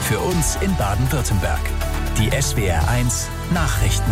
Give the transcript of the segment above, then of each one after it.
für uns in Baden-Württemberg. Die SWR1 Nachrichten.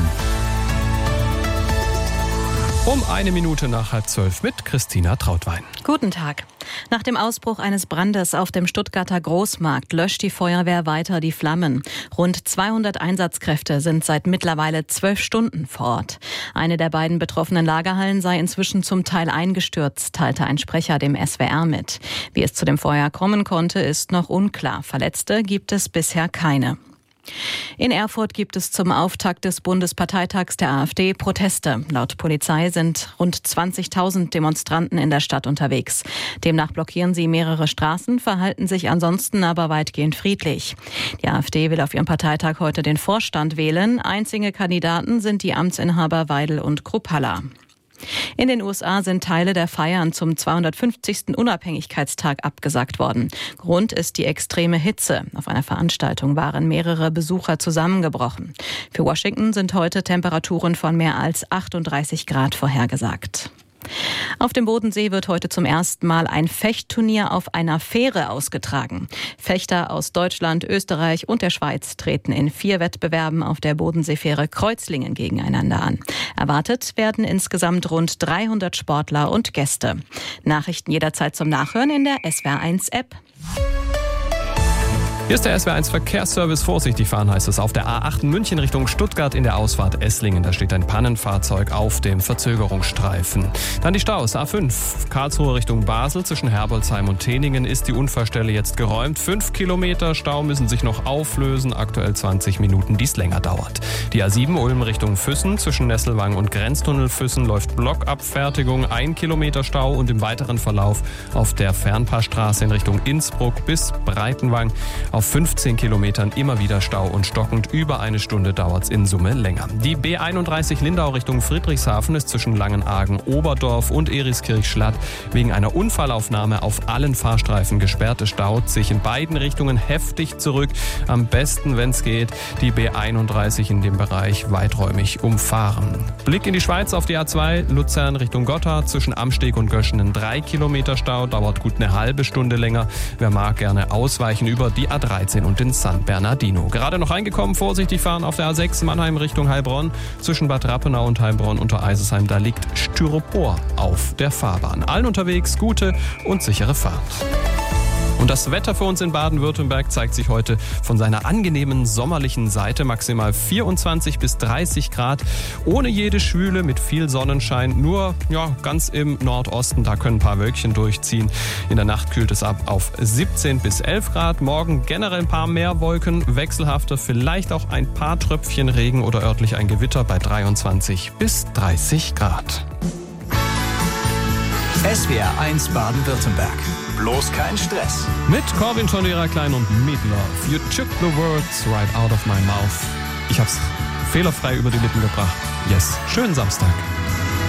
Um 1 Minute nach 11:30 mit Christina Trautwein. Guten Tag. Nach dem Ausbruch eines Brandes auf dem Stuttgarter Großmarkt löscht die Feuerwehr weiter die Flammen. Rund 200 Einsatzkräfte sind seit mittlerweile 12 Stunden vor Ort. Eine der beiden betroffenen Lagerhallen sei inzwischen zum Teil eingestürzt, teilte ein Sprecher dem SWR mit. Wie es zu dem Feuer kommen konnte, ist noch unklar. Verletzte gibt es bisher keine. In Erfurt gibt es zum Auftakt des Bundesparteitags der AfD Proteste. Laut Polizei sind rund 20.000 Demonstranten in der Stadt unterwegs. Demnach blockieren sie mehrere Straßen, verhalten sich ansonsten aber weitgehend friedlich. Die AfD will auf ihrem Parteitag heute den Vorstand wählen. Einzige Kandidaten sind die Amtsinhaber Weidel und Kruppalla. In den USA sind Teile der Feiern zum 250. Unabhängigkeitstag abgesagt worden. Grund ist die extreme Hitze. Auf einer Veranstaltung waren mehrere Besucher zusammengebrochen. Für Washington sind heute Temperaturen von mehr als 38 Grad vorhergesagt. Auf dem Bodensee wird heute zum ersten Mal ein Fechtturnier auf einer Fähre ausgetragen. Fechter aus Deutschland, Österreich und der Schweiz treten in 4 Wettbewerben auf der Bodenseefähre Kreuzlingen gegeneinander an. Erwartet werden insgesamt rund 300 Sportler und Gäste. Nachrichten jederzeit zum Nachhören in der SWR1-App. Hier ist der SWR1 Verkehrsservice. Vorsichtig fahren heißt es auf der A8 München Richtung Stuttgart in der Ausfahrt Esslingen. Da steht ein Pannenfahrzeug auf dem Verzögerungsstreifen. Dann die Staus. A5 Karlsruhe Richtung Basel zwischen Herbolzheim und Teningen ist die Unfallstelle jetzt geräumt. 5 Kilometer Stau müssen sich noch auflösen. Aktuell 20 Minuten, dies länger dauert. Die A7 Ulm Richtung Füssen zwischen Nesselwang und Grenztunnel Füssen läuft Blockabfertigung. 1 Kilometer Stau und im weiteren Verlauf auf der Fernpassstraße in Richtung Innsbruck bis Breitenwang. Auf 15 Kilometern immer wieder Stau und stockend. Über 1 Stunde dauert es in Summe länger. Die B31 Lindau Richtung Friedrichshafen ist zwischen Langenargen, Oberdorf und Eriskirch-Schlatt wegen einer Unfallaufnahme auf allen Fahrstreifen gesperrt. Es staut sich in beiden Richtungen heftig zurück. Am besten, wenn es geht, die B31 in dem Bereich weiträumig umfahren. Blick in die Schweiz auf die A2 Luzern Richtung Gotthard zwischen Amsteg und Göschenen 3 Kilometer Stau. Dauert gut eine halbe Stunde länger. Wer mag, gerne ausweichen über die A13 und den San Bernardino. Gerade noch reingekommen, vorsichtig fahren auf der A6 Mannheim Richtung Heilbronn. Zwischen Bad Rappenau und Heilbronn unter Eisesheim, da liegt Styropor auf der Fahrbahn. Allen unterwegs gute und sichere Fahrt. Und das Wetter für uns in Baden-Württemberg zeigt sich heute von seiner angenehmen sommerlichen Seite. Maximal 24 bis 30 Grad, ohne jede Schwüle, mit viel Sonnenschein. Nur ganz im Nordosten, da können ein paar Wölkchen durchziehen. In der Nacht kühlt es ab auf 17 bis 11 Grad. Morgen generell ein paar mehr Wolken, wechselhafter, vielleicht auch ein paar Tröpfchen Regen oder örtlich ein Gewitter bei 23 bis 30 Grad. SWR1 Baden-Württemberg. Bloß kein Stress. Mit Corbin Tondera Klein und Meatloaf. You took the words right out of my mouth. Ich hab's fehlerfrei über die Lippen gebracht. Yes. Schönen Samstag.